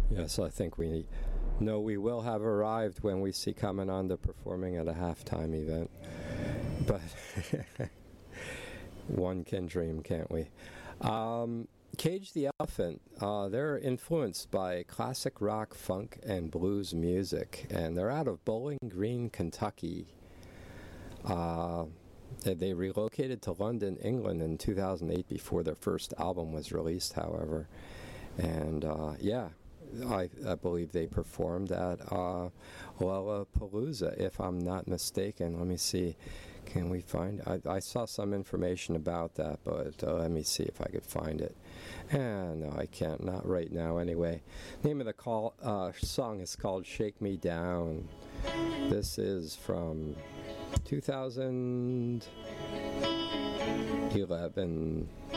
Yes, I think we know we will have arrived when we see Caminanda performing at a halftime event. But one can dream, can't we? Cage the Elephant, they're influenced by classic rock, funk, and blues music, and they're out of Bowling Green, Kentucky. They relocated to London, England in 2008 before their first album was released, however. And I believe they performed at Lollapalooza, if I'm not mistaken. Let me see. Can we find... I saw some information about that, but let me see if I could find it. No, I can't. Not right now, anyway. Name of the song is called Shake Me Down. This is from 2011.